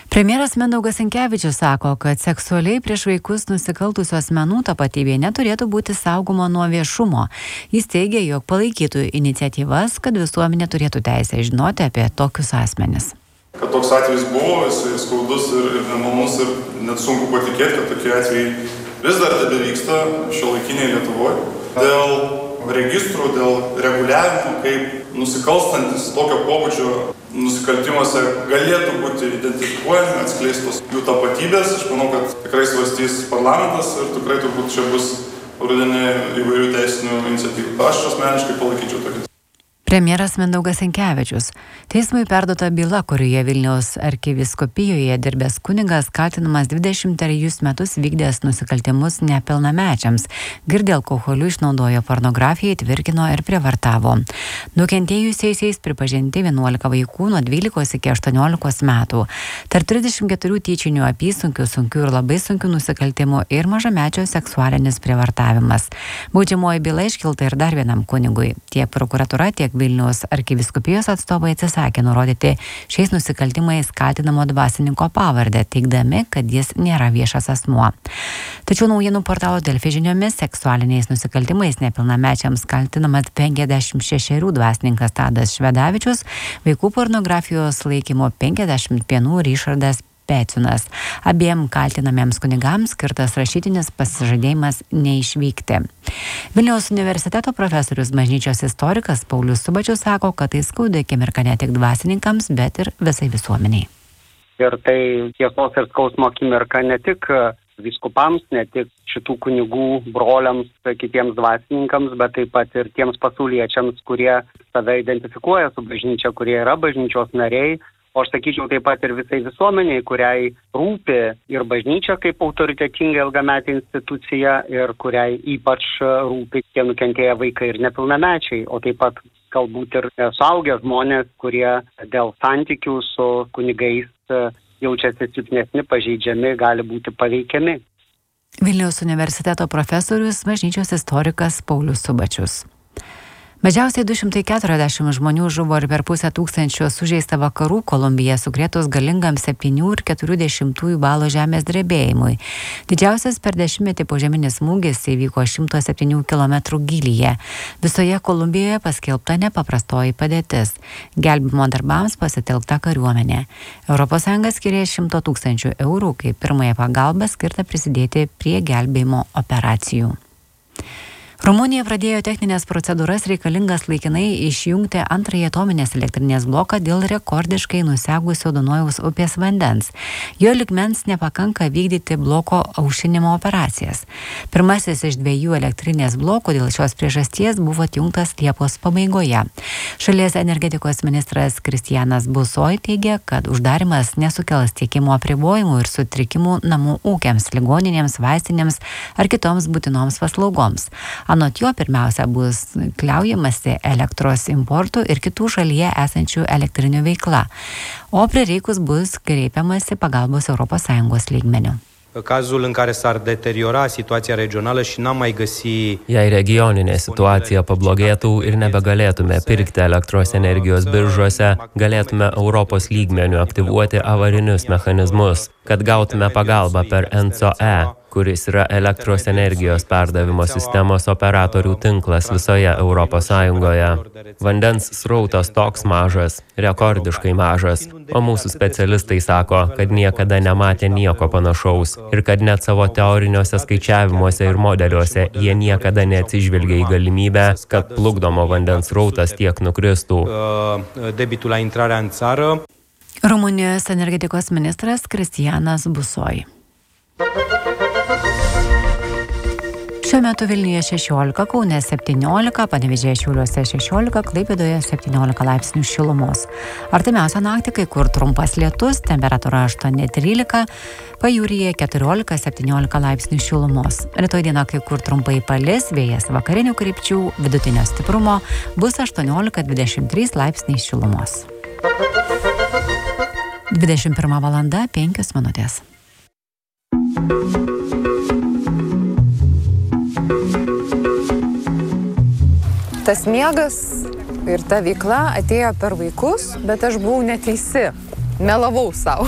Premjeras Mindaugas Sinkevičius sako, kad seksualiai prieš vaikus nusikaltusių asmenų tapatybė neturėtų būti saugoma nuo viešumo. Jis teigia, jog palaikytų iniciatyvas, kad visuomenė turėtų teisę žinoti apie tokius asmenis. Kad toks atvejis buvo, jis skaudus ir nemalonus ir net sunku patikėti, kad tokie atvejai vis dar tebevyksta šiuolaikinėje Lietuvoje. Dėl registrų, dėl reguliavimo, kaip nusikalstantis tokio pobūdžio nusikaltimuose galėtų būti identifikuojami, atskleistos jų tapatybės. Aš manau, kad tikrai svarstys parlamentas ir tikrai turbūt čia bus rudenį įvairių teisinių iniciatyvų. Aš asmeniškai palaikyčiau tokias. Premjeras Mindaugas Sinkevičius. Teismui perduota byla, kurioje Vilniaus arkivyskupijoje dirbęs kunigas kaltinamas 23 metus vykdęs nusikaltimus nepilnamečiams. Girdė alkoholiu, išnaudojo pornografiją, tvirkino ir prievartavo. Nukentėjusiais pripažinti 11 vaikų nuo 12 iki 18 metų. Tarp 34 tyčinių apysunkių, sunkių ir labai sunkių nusikaltimų ir mažamečio seksualinis prievartavimas. Baudžiamoji byla iškilta ir dar vienam kunigui. Tiek prokuratūra, tiek Vilniaus arkivyskupijos atstovai atsisakė nurodyti šiais nusikaltimais kaltinamo dvasininko pavardę, teigdami, kad jis nėra viešas asmuo. Tačiau naujienų portalo Delfi žiniomis seksualiniais nusikaltimais nepilnamečiams kaltinamas 56 dvasininkas Tadas Švedavičius, vaikų pornografijos laikymo 51 Ryšardas Peciunas. Abiem kaltinamiems kunigams skirtas rašytinis pasižadėjimas neišvykti. Vilniaus universiteto profesorius bažnyčios istorikas Paulius Subačius sako, kad tai skaudi akimirka ne tik dvasininkams, bet ir visai visuomeniai. Ir tai tiesos ir skausmo akimirka ne tik vyskupams, ne tik šitų kunigų broliams, kitiems dvasininkams, bet taip pat ir tiems pasauliečiams, kurie save identifikuoja su bažnyčia, kurie yra bažnyčios nariai. O aš sakyčiau taip pat ir visai visuomeniai, kuriai rūpi ir bažnyčia kaip autoritetinga ilgametė institucija ir kuriai ypač rūpi tie nukentėję vaikai ir nepilnamečiai, o taip pat galbūt ir suaugę žmonės, kurie dėl santykių su kunigais jaučiasi silpnesni, pažeidžiami, gali būti paveikiami. Vilniaus universiteto profesorius bažnyčios istorikas Paulius Subačius. Mažiausiai 240 žmonių žuvo ir per 500 sužeista vakarų Kolumbiją sukrėtus galingam 7,4 balo žemės drebėjimui. Didžiausias per dešimtmetį požeminis smūgis įvyko 107 km gylyje. Visoje Kolumbijoje paskelbta nepaprastoji padėtis. Gelbimo darbams pasitelkta kariuomenė. ES skiria 100 000 eurų kaip pirmąją pagalbą skirtą prisidėti prie gelbėjimo operacijų. Rumunija pradėjo techninės procedūras reikalingas laikinai išjungti antrąjį atominės elektrinės bloką dėl rekordiškai nusegusio Dunojaus upės vandens. Jo lygmens nepakanka vykdyti bloko aušinimo operacijas. Pirmasis iš 2 elektrinės blokų dėl šios priežasties buvo atjungtas Liepos pabaigoje. Šalies energetikos ministras Kristianas Busoj teigia, kad uždarimas nesukels tiekimo apribojimų ir sutrikimų namų ūkiams, ligoninėms, vaistinėms ar kitoms būtinoms paslaugoms. Anot jo pirmiausia bus kliaujamasi elektros importų ir kitų šalyje esančių elektrinių veikla, o prireikus bus kreipiamasi pagalbos ES lygmeniu. Cazul în care s-ar deteriora situația regională și n-am mai găsi... Jei regioninė situacija pablogėtų ir nebegalėtume pirkti elektros energijos biržuose, galėtume Europos lygmeniu aktyvuoti avarinius mechanizmus, kad gautume pagalbą per ENTSO-E, kuris yra elektros energijos perdavimo sistemos operatorių tinklas visoje ES. Vandens srautas toks mažas, rekordiškai mažas, o mūsų specialistai sako, kad niekada nematė nieko panašaus ir kad net savo teoriniuose skaičiavimuose ir modeliuose jie niekada neatsižvelgia į galimybę, kad plukdomo vandens srautas tiek nukristų. Rumunijos energetikos ministras Kristianas Busoj. Šiuo metu Vilniuje 16, Kaune 17, Panevėžyje Šiauliuose 16, Klaipėdoje 17 laipsnių šilumos. Artimiausią naktį kai kur trumpas lietus, temperatūra 8-13, pajūryje 14-17 laipsnių šilumos. Rytoj dieną kai kur trumpai palis, vėjas vakarinių krypčių, vidutinio stiprumo, bus 18-23 laipsniai šilumos. 21 valanda 5 minutės. Tas miegas ir ta veikla atėjo per vaikus, bet aš buvau neteisi, melavau sau.